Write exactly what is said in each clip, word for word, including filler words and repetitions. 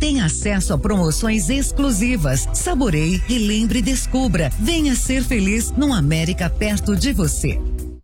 tem acesso a promoções exclusivas. Saboreie, relembre e descubra. Venha ser feliz num América perto de você.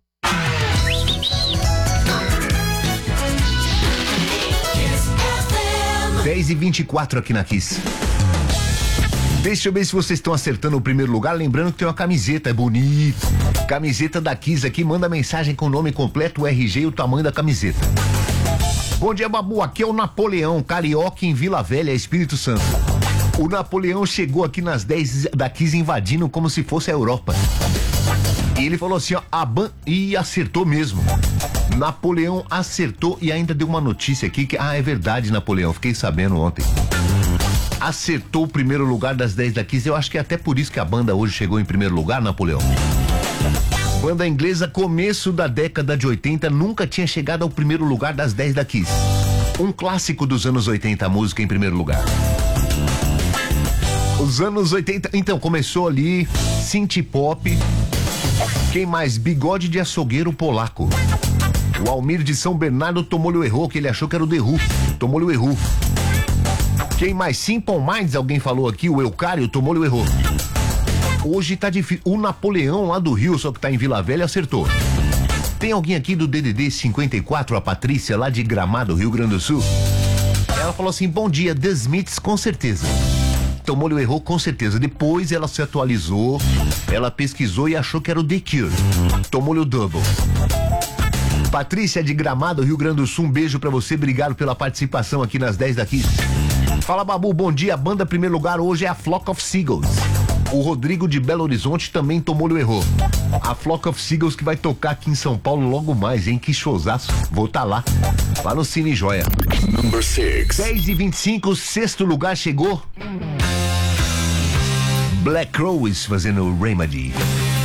dez e vinte e quatro aqui na Kiss. Deixa eu ver se vocês estão acertando o primeiro lugar. Lembrando que tem uma camiseta, é bonito. Camiseta da Kiss aqui, manda mensagem com o nome completo, o R G e o tamanho da camiseta. Bom dia, Babu, aqui é o Napoleão, carioca em Vila Velha, Espírito Santo. O Napoleão chegou aqui nas dez da Kiss invadindo como se fosse a Europa. E ele falou assim, ó, a ban... e acertou mesmo. Napoleão acertou e ainda deu uma notícia aqui que, ah, é verdade, Napoleão, fiquei sabendo ontem. Acertou o primeiro lugar das dez da Kiss, eu acho que é até por isso que a banda hoje chegou em primeiro lugar, Napoleão. Banda inglesa, começo da década de oitenta, nunca tinha chegado ao primeiro lugar das dez da Kiss. Um clássico dos anos oitenta, a música em primeiro lugar. Os anos oitenta, então, começou ali, synth pop. Quem mais? Bigode de açougueiro polaco. O Almir de São Bernardo tomou-lhe o erro, que ele achou que era o The Who. Tomou-lhe o erro. Quem mais? Simple Minds, alguém falou aqui, o Eucário tomou-lhe o erro. Hoje tá difícil. O Napoleão lá do Rio, só que tá em Vila Velha, acertou. Tem alguém aqui do D D D cinquenta e quatro, a Patrícia, lá de Gramado, Rio Grande do Sul? Ela falou assim, bom dia, The Smiths, com certeza. Tomou-lhe o erro, com certeza. Depois ela se atualizou, ela pesquisou e achou que era o The Cure. Tomou-lhe o double. Patrícia de Gramado, Rio Grande do Sul, um beijo pra você, obrigado pela participação aqui nas dez daqui. Fala, Babu, bom dia, a banda primeiro lugar hoje é a Flock of Seagulls. O Rodrigo de Belo Horizonte também tomou-lhe o erro. A Flock of Seagulls que vai tocar aqui em São Paulo logo mais, hein, que showzaço, vou tá lá, lá no Cine Joia. Number six. dez e vinte e cinco, sexto lugar chegou Black Crowes fazendo Remedy.